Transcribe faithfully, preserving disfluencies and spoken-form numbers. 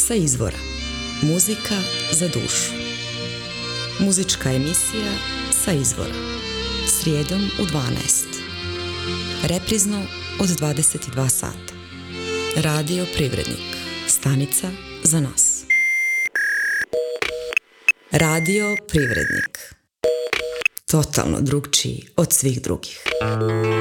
Sa izvora. Muzika za dušu. Muzička emisija Sa izvora. Srijedom u dvanaest. Reprizno od dvadeset dva sata. Radio Privrednik. Stanica za nas. Radio Privrednik. Totalno drugčiji od svih drugih.